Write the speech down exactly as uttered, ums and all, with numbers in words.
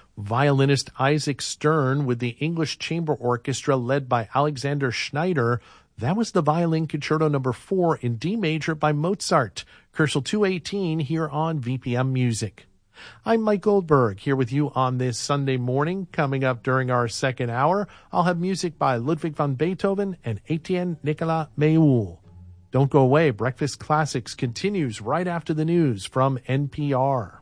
Violinist Isaac Stern with the English Chamber Orchestra led by Alexander Schneider. That was the Violin Concerto number four in D major by Mozart. Kursel two eighteen here on V P M Music. I'm Mike Goldberg here with you on this Sunday morning. Coming up during our second hour, I'll have music by Ludwig van Beethoven and Etienne Nicolas Méhul. Don't go away. Breakfast Classics continues right after the news from N P R.